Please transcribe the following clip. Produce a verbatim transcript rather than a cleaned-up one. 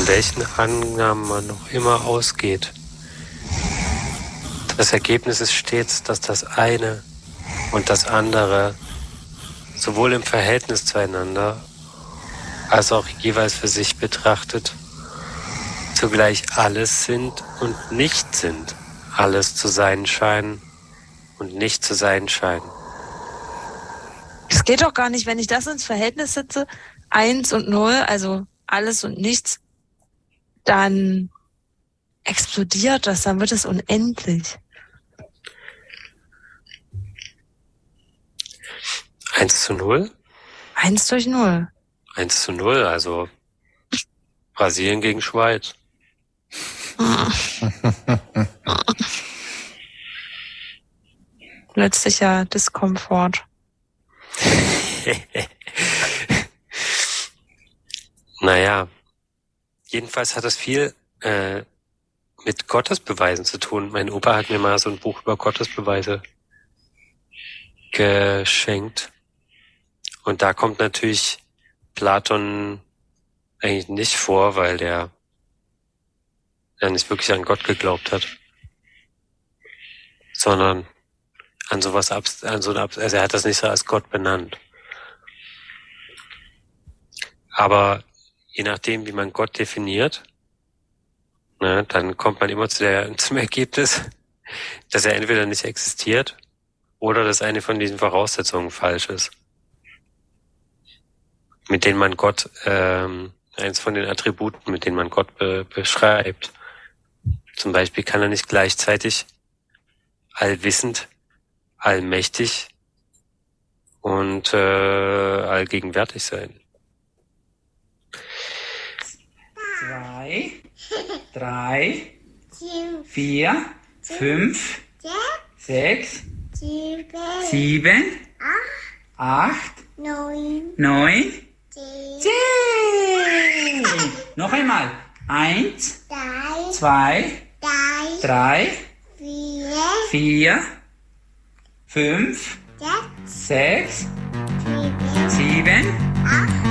welchen Annahmen man noch immer ausgeht. Das Ergebnis ist stets, dass das eine und das andere sowohl im Verhältnis zueinander als auch jeweils für sich betrachtet zugleich alles sind und nicht sind, alles zu sein scheinen und nicht zu sein scheinen. Es geht doch gar nicht, wenn ich das ins Verhältnis setze, eins und null, also alles und nichts, dann explodiert das, dann wird es unendlich. Eins zu null? Eins durch null. Eins zu null, also Brasilien gegen Schweiz. Plötzlicher Diskomfort. Naja, jedenfalls hat das viel äh, mit Gottesbeweisen zu tun. Mein Opa hat mir mal so ein Buch über Gottesbeweise geschenkt. Und da kommt natürlich Platon eigentlich nicht vor, weil der ja nicht wirklich an Gott geglaubt hat, sondern an sowas, an so eine, also er hat das nicht so als Gott benannt. Aber je nachdem, wie man Gott definiert, ne, dann kommt man immer zu der, zum Ergebnis, dass er entweder nicht existiert oder dass eine von diesen Voraussetzungen falsch ist, mit denen man Gott, ähm, eins von den Attributen, mit denen man Gott be- beschreibt. Zum Beispiel kann er nicht gleichzeitig allwissend, allmächtig und äh, allgegenwärtig sein. Zwei, drei, vier, fünf, sechs, sieben, acht, neun, zehn. Noch einmal. Eins, zwei, drei, vier, fünf, sechs, sieben,